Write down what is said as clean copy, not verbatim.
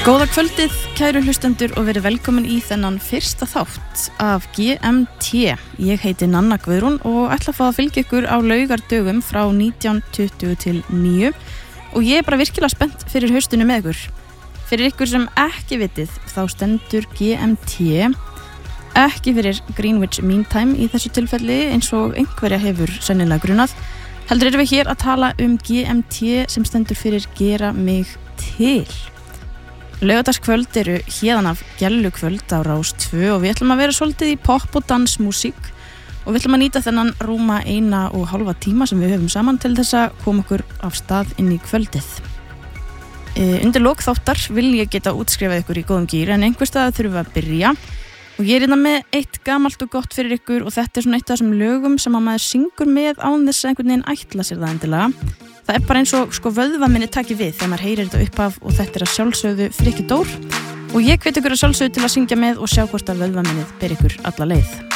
Góða kvöldið, kæru hlustendur og verið velkomin í þennan fyrsta þátt af GMT. Ég heiti Nanna Guðrún og ætla að fá að fylgja ykkur á laugardögum frá 19:20 til 9 og ég bara virkilega spennt fyrir haustinu með ykkur. Fyrir ykkur sem ekki vitið þá stendur GMT ekki fyrir Greenwich Mean Time í þessu tilfelli eins og einhverja hefur sennilega grunað. Heldur erum við hér að tala GMT sem stendur fyrir Gera mig til. Laugardagskvöld eru héðan af gellukvöld á Rás 2 og við ætlum að vera svolítið í pop og dansmúsík og við ætlum að nýta þennan rúma 1,5 tíma sem við höfum saman til þess að koma okkur af stað inn í kvöldið. Undir lok þáttar vil ég geta útskrifað ykkur í góðum gír en einhvers staðar þurfum við að byrja og ég hérna með eitt gamalt og gott fyrir ykkur og þetta svona eitt af þessum lögum sem að maður syngur með án þess að einhvern veginn ætla sér það endilega. Það bara eins og vöðvaminni taki við þegar maður heyrir þetta uppaf og þetta að sjálfsögðu Frikki Dór og ég hvet ykkur að sjálfsögðu til að syngja með og sjá hvort að vöðvaminnið ber ykkur alla leið.